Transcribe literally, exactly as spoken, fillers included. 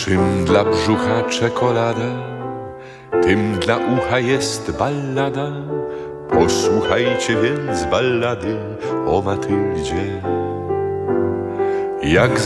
Czym dla brzucha czekolada, tym dla ucha jest ballada. Posłuchajcie więc ballady o Matyldzie. Jak